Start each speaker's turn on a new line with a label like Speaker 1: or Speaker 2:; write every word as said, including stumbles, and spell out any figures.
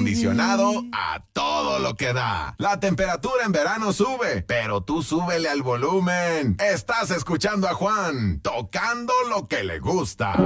Speaker 1: acondicionado a todo lo que da. La temperatura en verano sube, pero tú súbele al volumen. Estás escuchando a Juan, tocando lo que le gusta.